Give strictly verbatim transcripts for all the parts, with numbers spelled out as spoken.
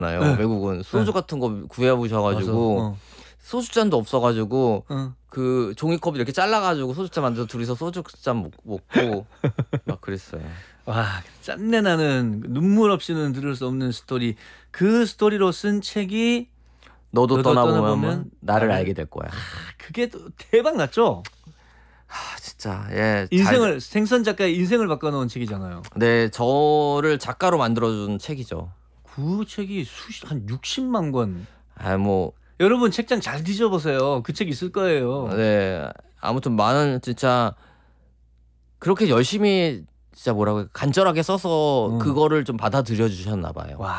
네. 외국은 소주 네. 같은 거 구해오셔가지고 어. 소주잔도 없어가지고 어. 그 종이컵 이렇게 잘라가지고 소주잔 만들어서 둘이서 소주잔 먹고 막 그랬어요. 와, 짠내 나는 눈물 없이는 들을 수 없는 스토리. 그 스토리로 쓴 책이 너도, 너도 떠나보면, 떠나보면 나를 나를 알게 될 거야. 아, 그게 또 대박 났죠? 아, 진짜 예. 인생을 잘... 생선 작가의 인생을 바꿔놓은 책이잖아요. 네, 저를 작가로 만들어준 책이죠. 그 책이 수십 한 육십만 권. 아, 뭐 여러분 책장 잘 뒤져보세요. 그 책 있을 거예요. 네, 아무튼 많은 진짜 그렇게 열심히 진짜 뭐라고 간절하게 써서 음. 그거를 좀 받아들여 주셨나 봐요. 와,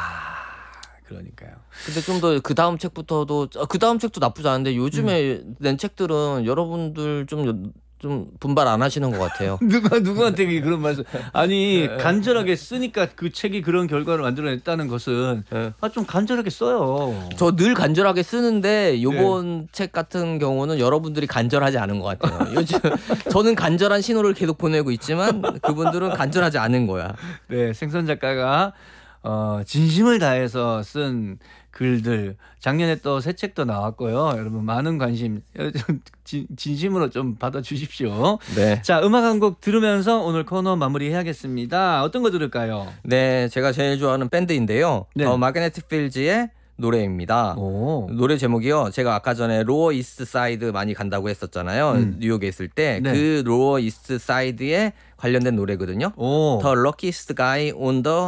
그러니까요. 근데 좀 더 그 다음 책부터도 그 다음 책도 나쁘지 않은데 요즘에 음. 낸 책들은 여러분들 좀 좀 분발 안 하시는 것 같아요. 누가 누구한테 그런 말씀? 아니 간절하게 쓰니까 그 책이 그런 결과를 만들어냈다는 것은 네. 아, 좀 간절하게 써요. 저 늘 간절하게 쓰는데 이번 네. 책 같은 경우는 여러분들이 간절하지 않은 것 같아요. 요즘 저는 간절한 신호를 계속 보내고 있지만 그분들은 간절하지 않은 거야. 네, 생선 작가가 어, 진심을 다해서 쓴 글들 작년에 또 새 책도 나왔고요. 여러분 많은 관심 진, 진심으로 좀 받아주십시오. 네. 자, 음악 한 곡 들으면서 오늘 코너 마무리해야겠습니다. 어떤 거 들을까요? 네, 제가 제일 좋아하는 밴드인데요. 네. 어, 마그네틱 필즈의 노래입니다. 오. 노래 제목이요. 제가 아까 전에 로어 이스트 사이드 많이 간다고 했었잖아요. 음. 뉴욕에 있을 때 그 네. 로어 이스트 사이드에 관련된 노래거든요. 오. The luckiest guy on the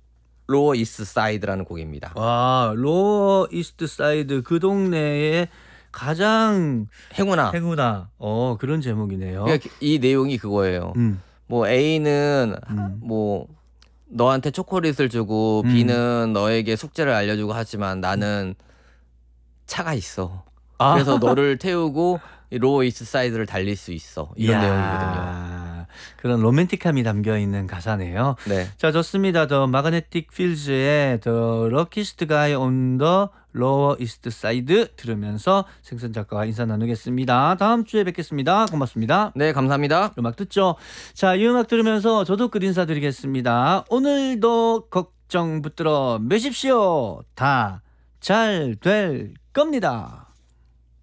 로어 이스트 사이드라는 곡입니다. 와, 로어 이스트 사이드 그 동네에 가장 행운아. 행운아. 어, 그런 제목이네요. 그러니까 이 내용이 그거예요. 음. 뭐 A는 음. 뭐 너한테 초콜릿을 주고 음. B는 너에게 숙제를 알려주고 하지만 나는 차가 있어. 아. 그래서 너를 태우고 로어 이스트 사이드를 달릴 수 있어. 이런 이야. 내용이거든요. 그런 로맨틱함이 담겨있는 가사네요. 네. 자, 좋습니다. The Magnetic Fields의 The Luckiest Guy on the Lower East Side 들으면서 생선 작가와 인사 나누겠습니다. 다음 주에 뵙겠습니다. 고맙습니다. 네, 감사합니다. 음악 듣죠? 자, 이 음악 들으면서 저도 끝 인사드리겠습니다. 오늘도 걱정 붙들어 매십시오. 다 잘 될 겁니다.